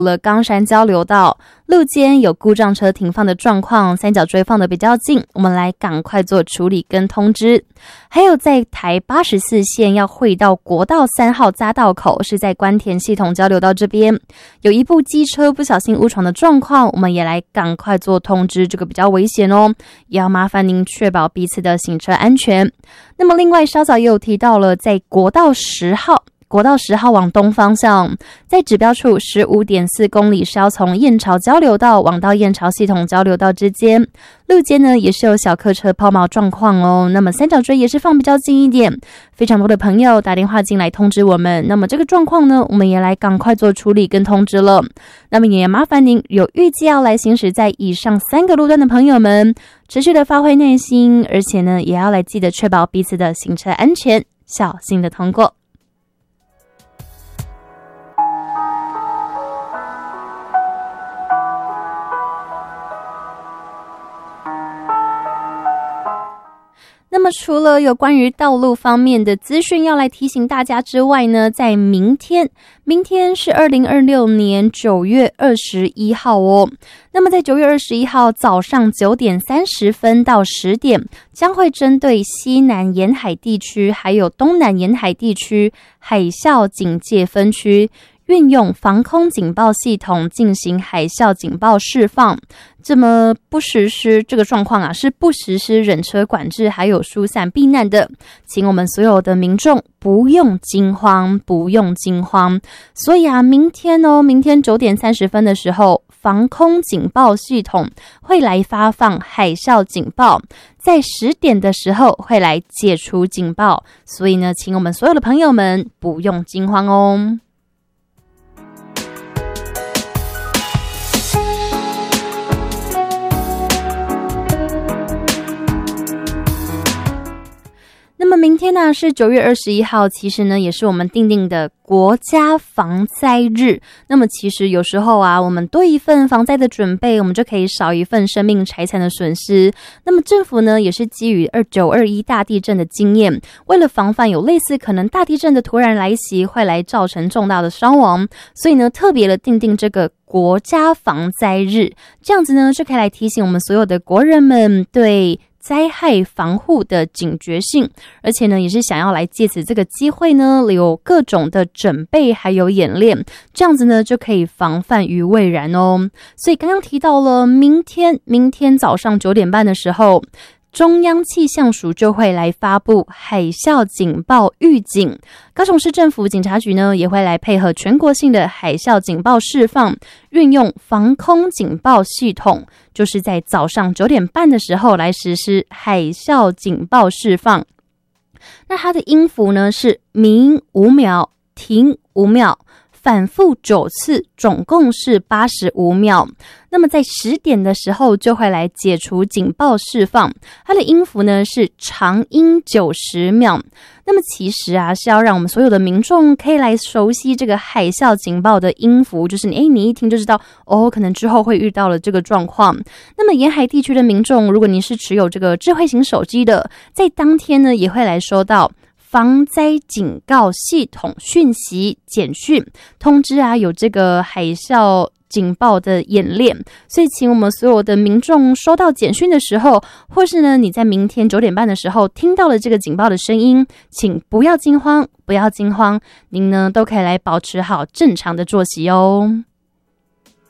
了冈山交流道路肩有故障车停放的状况，三角锥放得比较近，我们来赶快做处理跟通知。还有在台84线要汇到国道3号匝道口，是在关田系统交流道这边有一部机车不小心误闯的状况，我们也来赶快做通知，这个比较危险哦，也要麻烦您确保彼此的行车安全。那么另外稍早也有提到了，在国道10号往东方向，在指标处 15.4 公里是要从燕巢交流道往到燕巢系统交流道之间，路肩呢也是有小客车抛锚状况哦，那么三角锥也是放比较近一点，非常多的朋友打电话进来通知我们，那么这个状况呢我们也来赶快做处理跟通知了。那么也麻烦您有预计要来行驶在以上3个路段的朋友们持续的发挥耐心，而且呢也要来记得确保彼此的行车安全，小心的通过。那么除了有关于道路方面的资讯要来提醒大家之外呢，在明天是2026年9月21号哦。那么在9月21号早上9点30分到10点，将会针对西南沿海地区还有东南沿海地区海啸警戒分区，运用防空警报系统进行海啸警报释放。这么不实施这个状况啊，是不实施忍车管制还有疏散避难的，请我们所有的民众不用惊慌。所以啊，明天9点30分的时候，防空警报系统会来发放海啸警报，在10点的时候会来解除警报，所以呢，请我们所有的朋友们不用惊慌哦。那么明天呢是9月21号，其实呢也是我们订定的国家防灾日。那么其实有时候啊，我们多一份防灾的准备，我们就可以少一份生命财产的损失。那么政府呢也是基于2921大地震的经验，为了防范有类似可能大地震的突然来袭会来造成重大的伤亡，所以呢特别的订定这个国家防灾日，这样子呢就可以来提醒我们所有的国人们对灾害防护的警觉性，而且呢也是想要来借此这个机会呢有各种的准备还有演练，这样子呢就可以防范于未然哦。所以刚刚提到了明天早上9点半的时候，中央气象署就会来发布海啸警报预警，高雄市政府警察局呢也会来配合全国性的海啸警报释放，运用防空警报系统，就是在早上9点半的时候来实施海啸警报释放。那它的音符呢是鸣5秒，停5秒，反复9次，总共是85秒。那么在10点的时候就会来解除警报释放，它的音符呢是长音90秒。那么其实啊是要让我们所有的民众可以来熟悉这个海啸警报的音符，就是你一听就知道可能之后会遇到了这个状况。那么沿海地区的民众，如果你是持有这个智慧型手机的，在当天呢也会来收到防灾警告系统讯息简讯通知啊，有这个海啸警报的演练，所以请我们所有的民众收到简讯的时候，或是呢你在明天9点半的时候听到了这个警报的声音，请不要惊慌，您呢都可以来保持好正常的作息哦。